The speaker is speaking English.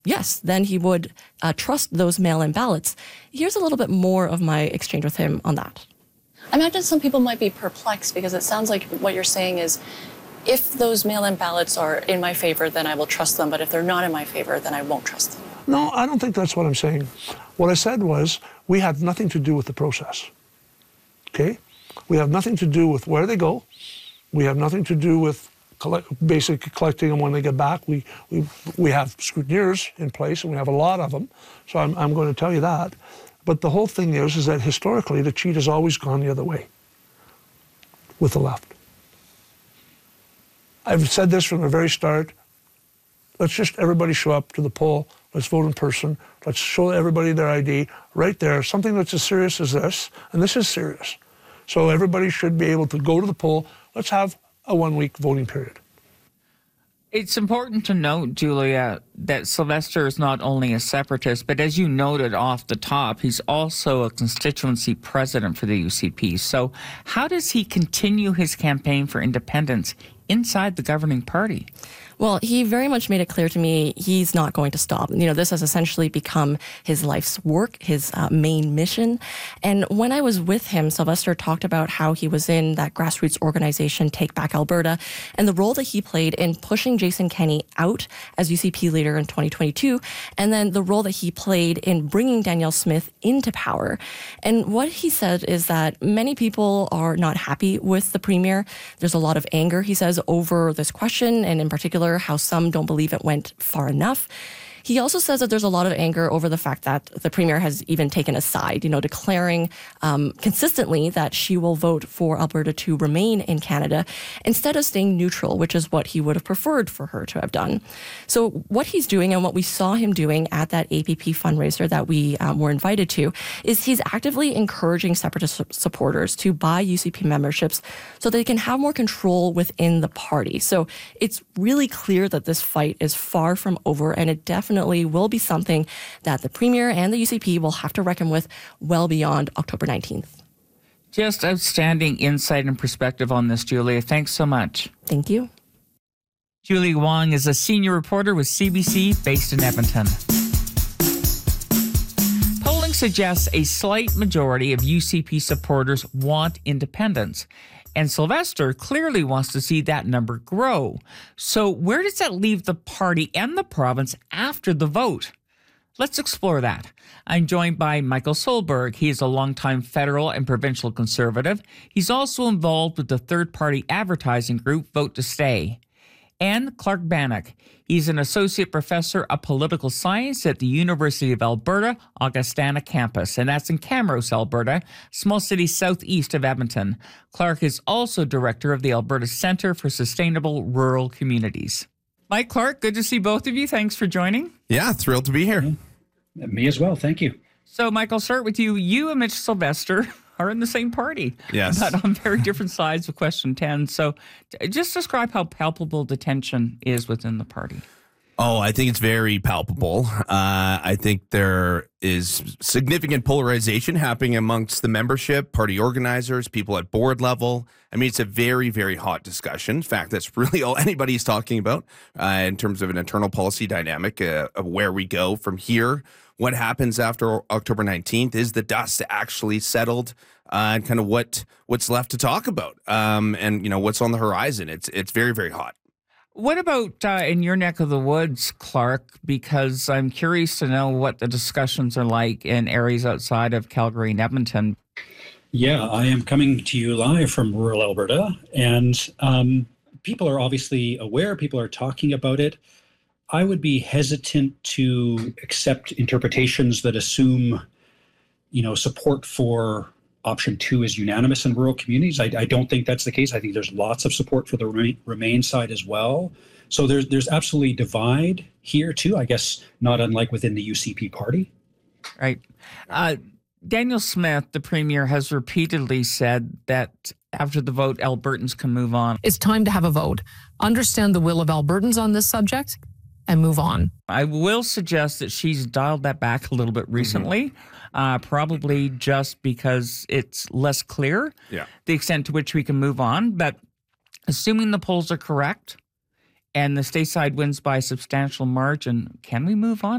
yes, then he would trust those mail-in ballots. Here's a little bit more of my exchange with him on that. I imagine some people might be perplexed because it sounds like what you're saying is, if those mail-in ballots are in my favor, then I will trust them. But if they're not in my favor, then I won't trust them. No, I don't think that's what I'm saying. What I said was we had nothing to do with the process. Okay? We have nothing to do with where they go. We have nothing to do with basically collecting them when they get back. We have scrutineers in place, and we have a lot of them. So I'm going to tell you that. But the whole thing is that historically the cheat has always gone the other way with the left. I've said this from the very start. Let's just everybody show up to the poll. Let's vote in person. Let's show everybody their ID right there. Something that's as serious as this, and this is serious. So everybody should be able to go to the poll. Let's have a 1-week voting period. It's important to note, Julia, that Sylvester is not only a separatist, but as you noted off the top, he's also a constituency president for the UCP. So how does he continue his campaign for independence inside the governing party? Well, he very much made it clear to me he's not going to stop. You know, this has essentially become his life's work, his main mission. And when I was with him, Sylvester talked about how he was in that grassroots organization, Take Back Alberta, and the role that he played in pushing Jason Kenney out as UCP leader in 2022, and then the role that he played in bringing Danielle Smith into power. And what he said is that many people are not happy with the premier. There's a lot of anger, he says, over this question, and in particular, how some don't believe it went far enough. He also says that there's a lot of anger over the fact that the premier has even taken a side, you know, declaring consistently that she will vote for Alberta to remain in Canada instead of staying neutral, which is what he would have preferred for her to have done. So what he's doing and what we saw him doing at that APP fundraiser that we were invited to is he's actively encouraging separatist supporters to buy UCP memberships so they can have more control within the party. So it's really clear that this fight is far from over, and it definitely will be something that the Premier and the UCP will have to reckon with well beyond October 19th. Just outstanding insight and perspective on this, Julia. Thanks so much. Thank you. Julia Wong is a senior reporter with CBC based in Edmonton. Polling suggests a slight majority of UCP supporters want independence. And Sylvester clearly wants to see that number grow. So where does that leave the party and the province after the vote? Let's explore that. I'm joined by Michael Solberg. He is a longtime federal and provincial conservative. He's also involved with the third-party advertising group Vote to Stay. And Clark Bannock. He's an associate professor of political science at the University of Alberta, Augustana campus, and that's in Camrose, Alberta, small city southeast of Edmonton. Clark is also director of the Alberta Centre for Sustainable Rural Communities. Mike, Clark, good to see both of you. Thanks for joining. Yeah, thrilled to be here. Me as well. Thank you. So, Mike, I'll start with you. You and Mitch Sylvester are in the same party, yes, but on very different sides of question 10. So just describe how palpable the tension is within the party. Oh, I think it's very palpable. I think there is significant polarization happening amongst the membership, party organizers, people at board level. I mean, it's a very, very hot discussion. In fact, that's really all anybody's talking about in terms of an internal policy dynamic of where we go from here. What happens after October 19th? Is the dust actually settled? And kind of what's left to talk about? And, you know, what's on the horizon? It's very, very hot. What about in your neck of the woods, Clark? Because I'm curious to know what the discussions are like in areas outside of Calgary and Edmonton. Yeah, I am coming to you live from rural Alberta, and people are obviously aware. People are talking about it. I would be hesitant to accept interpretations that assume, you know, support for option 2 is unanimous in rural communities. I don't think that's the case. I think there's lots of support for the Remain side as well. So there's absolutely divide here too, I guess, not unlike within the UCP party. Right. Danielle Smith, the premier, has repeatedly said that after the vote, Albertans can move on. It's time to have a vote. Understand the will of Albertans on this subject and move on. I will suggest that she's dialed that back a little bit recently, probably just because it's less clear the extent to which we can move on. But assuming the polls are correct and the stateside wins by a substantial margin, can we move on?